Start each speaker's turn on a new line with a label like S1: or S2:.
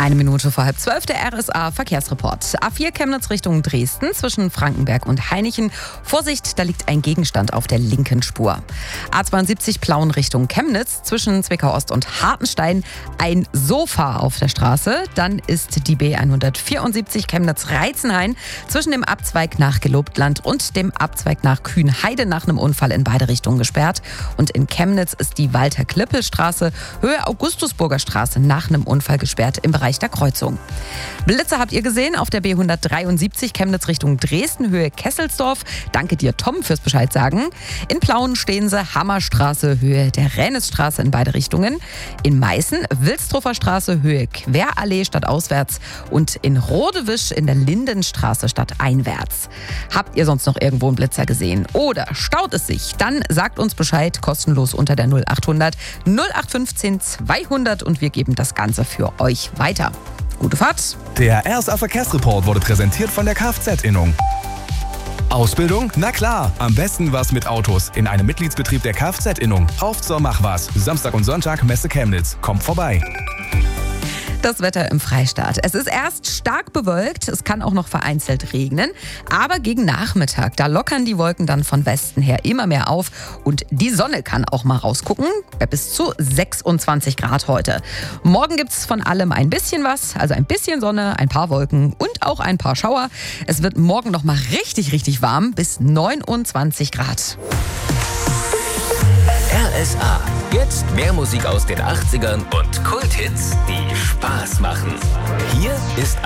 S1: Eine Minute vor 11:30 der RSA-Verkehrsreport. A4 Chemnitz Richtung Dresden zwischen Frankenberg und Hainichen. Vorsicht, da liegt ein Gegenstand auf der linken Spur. A72 Plauen Richtung Chemnitz zwischen Zwickau-Ost und Hartenstein. Ein Sofa auf der Straße. Dann ist die B174 Chemnitz-Reizenhain zwischen dem Abzweig nach Gelobtland und dem Abzweig nach Kühnheide nach einem Unfall in beide Richtungen gesperrt. Und in Chemnitz ist die Walter-Klippel-Straße Höhe Augustusburger Straße nach einem Unfall gesperrt im Bereich der Kreuzung. Blitze habt ihr gesehen auf der B173 Chemnitz Richtung Dresden, Höhe Kesselsdorf. Danke dir, Tom, fürs Bescheid sagen. In Plauen stehen sie Hammerstraße, Höhe der Rennesstraße in beide Richtungen. In Meißen Wilstruffer Straße, Höhe Querallee stadtauswärts. Und in Rodewisch in der Lindenstraße stadteinwärts. Habt ihr sonst noch irgendwo einen Blitzer gesehen? Oder staut es sich? Dann sagt uns Bescheid, kostenlos unter der 0800 0815 200 und wir geben das Ganze für euch weiter. Gute Fahrt!
S2: Der RSA-Verkehrsreport wurde präsentiert von der Kfz-Innung. Ausbildung? Na klar, am besten was mit Autos in einem Mitgliedsbetrieb der Kfz-Innung. Auf zur Machwas. Samstag und Sonntag Messe Chemnitz. Kommt vorbei.
S1: Das Wetter im Freistaat. Es ist erst stark bewölkt, es kann auch noch vereinzelt regnen, aber gegen Nachmittag, da lockern die Wolken dann von Westen her immer mehr auf und die Sonne kann auch mal rausgucken, bei bis zu 26 Grad heute. Morgen gibt es von allem ein bisschen was, also ein bisschen Sonne, ein paar Wolken und auch ein paar Schauer. Es wird morgen noch mal richtig warm, bis 29 Grad.
S3: RSA. Jetzt mehr Musik aus den 80ern und Kulthits, die Spaß machen. Hier ist